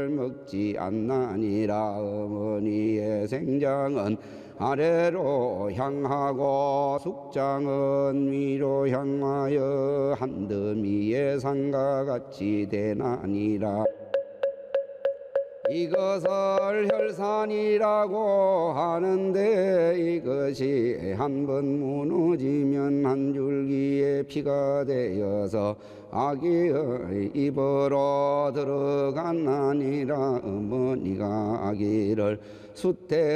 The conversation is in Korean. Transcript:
밥을 먹지 않나니라. 어머니의 생장은 아래로 향하고 숙장은 위로 향하여 한더미의 상과 같이 되나니라. 이것을 혈산이라고 하는데 이것이 한번 무너지면 한 줄기의 피가 되어서 아기의 입으로 들어가나니라. 어머니가 아기를 수태